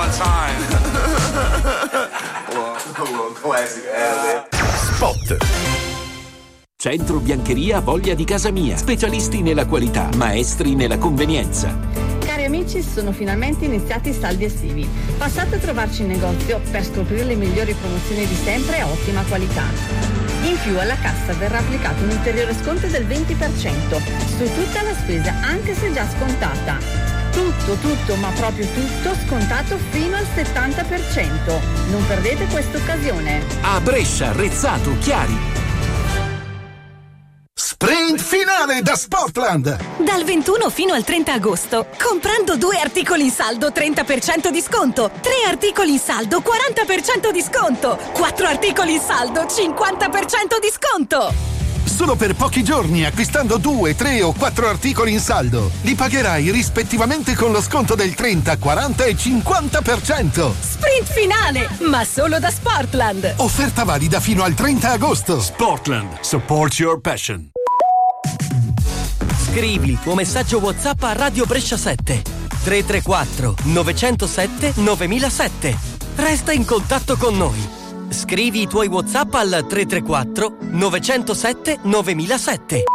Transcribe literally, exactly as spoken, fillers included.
one time. Spot. Centro Biancheria Voglia di Casa Mia. Specialisti nella qualità, maestri nella convenienza. Cari amici, sono finalmente iniziati i saldi estivi. Passate a trovarci in negozio per scoprire le migliori promozioni di sempre a ottima qualità. In più alla cassa verrà applicato un ulteriore sconto del venti per cento su tutta la spesa, anche se già scontata. Tutto, tutto, ma proprio tutto scontato fino al settanta per cento. Non perdete questa occasione. A Brescia, Rezzato, Chiari. Sprint finale da Sportland! Dal ventuno fino al trenta agosto, comprando due articoli in saldo trenta per cento di sconto, tre articoli in saldo quaranta per cento di sconto, quattro articoli in saldo cinquanta per cento di sconto! Solo per pochi giorni, acquistando due, tre o quattro articoli in saldo, li pagherai rispettivamente con lo sconto del trenta, quaranta e cinquanta per cento. Sprint finale, ma solo da Sportland. Offerta valida fino al trenta agosto. Sportland, support your passion. Scrivi il tuo messaggio WhatsApp a Radio Brescia sette tre tre quattro nove zero sette nove zero zero sette. Resta in contatto con noi. Scrivi i tuoi WhatsApp al tre tre quattro nove zero sette nove zero zero sette.